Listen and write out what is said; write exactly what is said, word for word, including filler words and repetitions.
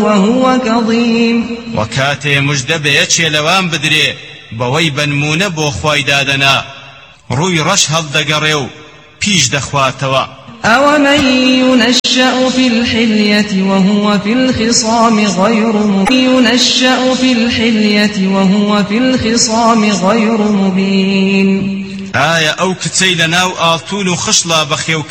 وهو كظيم وكاتي مجد بيتشي لوان بدري بوي بنمونة بو خواي دادنا روي رش هالدقريو بيش دخواتوا أومن ينشأ في الحلية وهو في الخصام غير مبين ينشأ في الحلية وهو في الخصام غير مبين آية أو كتسي لناو آلتون خشلا بخيو